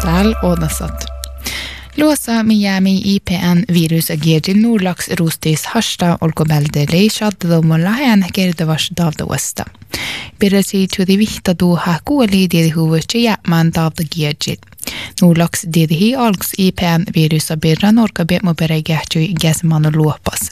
Sal Ådasat. Låsa Miami IPN virus agerdi Nordlaks Rostis Harsta olkobelde leishad domolla hän kerdavas davdosta. Berasi tudi vihta do hakuli dedi huvuche jäman davda gerjid. Nordlaks dedi hi algs IPN virus abirra norka bet mo beregehtu gesmanu luopas.